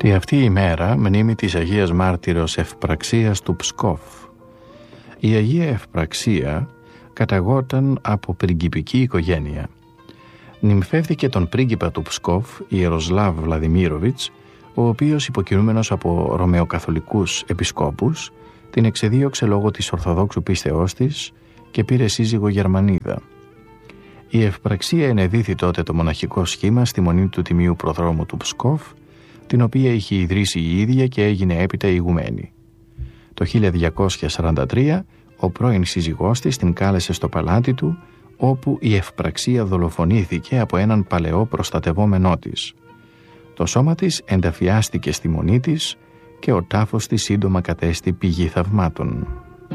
Τη αυτή η μέρα μνήμη της Αγίας Μάρτυρος Ευπραξίας του Ψκόφ. Η Αγία Ευπραξία καταγόταν από πριγκιπική οικογένεια. Νυμφεύθηκε τον πρίγκιπα του Ψκόφ, Ιεροσλάβ Βλαδιμίροβιτς, ο οποίος, υποκινούμενος από ρωμαιοκαθολικούς επισκόπους, την εξεδίωξε λόγω της ορθοδόξου πίστεώς της και πήρε σύζυγο Γερμανίδα. Η Ευπραξία ενεδίθη τότε το μοναχικό σχήμα στη μονή του Τιμίου Προδρόμου του Ψκόφ, την οποία είχε ιδρύσει η ίδια και έγινε έπειτα ηγουμένη. Το 1243 ο πρώην σύζυγός της την κάλεσε στο παλάτι του, όπου η Ευπραξία δολοφονήθηκε από έναν παλαιό προστατευόμενό της. Το σώμα της ενταφιάστηκε στη μονή της και ο τάφος της σύντομα κατέστη πηγή θαυμάτων.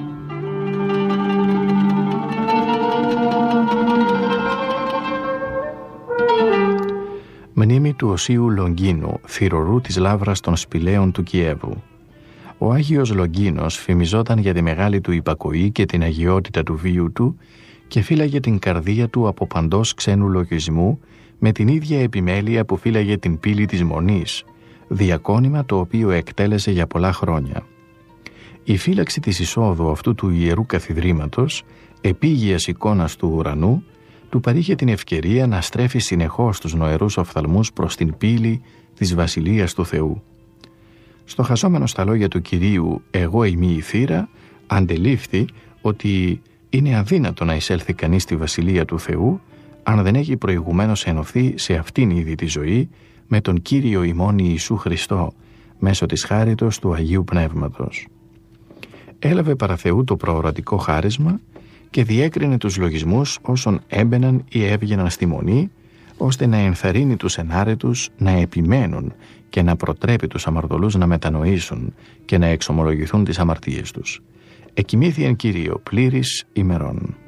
Μνήμη του Οσίου Λογκίνου, θυρωρού της λάβρας των σπηλαίων του Κιέβου. Ο Άγιος Λογκίνος φημιζόταν για τη μεγάλη του υπακοή και την αγιότητα του βίου του και φύλαγε την καρδία του από παντός ξένου λογισμού με την ίδια επιμέλεια που φύλαγε την πύλη της Μονής, διακόνημα το οποίο εκτέλεσε για πολλά χρόνια. Η φύλαξη της εισόδου αυτού του ιερού καθιδρύματος, επίγειας εικόνας του ουρανού, του παρήχε την ευκαιρία να στρέφει συνεχώς τους νοερούς οφθαλμούς προς την πύλη της Βασιλείας του Θεού. Στοχαζόμενος στα λόγια του Κυρίου «Εγώ είμαι η θύρα», αντελήφθη ότι είναι αδύνατο να εισέλθει κανείς στη Βασιλεία του Θεού αν δεν έχει προηγουμένως ενωθεί σε αυτήν ήδη τη ζωή με τον Κύριο ημών Ιησού Χριστό μέσω της χάριτος του Αγίου Πνεύματος. Έλαβε παρά Θεού το προορατικό χάρισμα και διέκρινε τους λογισμούς όσων έμπαιναν ή έβγαιναν στη μονή, ώστε να ενθαρρύνει τους ενάρετους να επιμένουν και να προτρέπει τους αμαρτωλούς να μετανοήσουν και να εξομολογηθούν τις αμαρτίες τους. Εκοιμήθη εν Κύριο πλήρης ημερών.